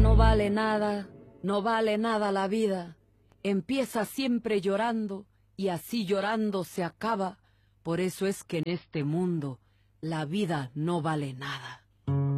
no vale nada, no vale nada la vida. Empieza siempre llorando y así llorando se acaba. Por eso es que en este mundo la vida no vale nada.